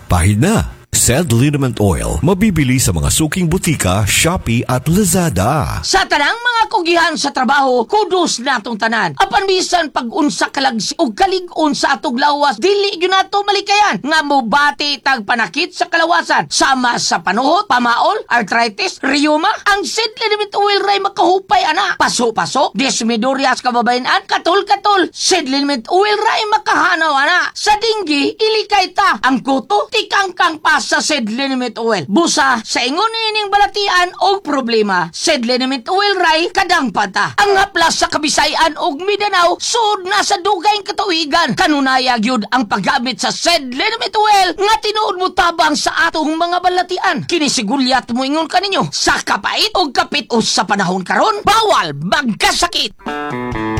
Pahid na! Sed Liniment Oil, mabibili sa mga suking butika, Shopee at Lazada. Sa tanang mga kugihan sa trabaho, kudos natong tanan. Apan bisan pag-unsa kalagsi o kalig-on sa atong lawas, dili yun nato malikayan. Nga mo bati tag panakit sa kalawasan. Sama sa panuhot, pamaol, arthritis, rheuma, ang Sed Liniment Oil ray makahupay ana. Paso-paso, desmidorias kababayan, katul-katul. Sed Liniment Oil ray makahanaw ana. Sa dinggi, ilikay ta. Ang kuto, tikangkang pa sa Sed Liniment Oil. Busa sa ingon nining balatian og problema, Sed Liniment Oil ray kadang pata. Ang haplas sa Kabisayan og Mindanao sud na sa dugayng katuigan. Kanunaya gyud ang paggamit sa Sed Liniment Oil nga tinuod mo tabang sa atong mga balatian. Kini sigulyat mo ingon kaninyo sa kapait og kapit-os sa panahon karon, bawal magkasakit.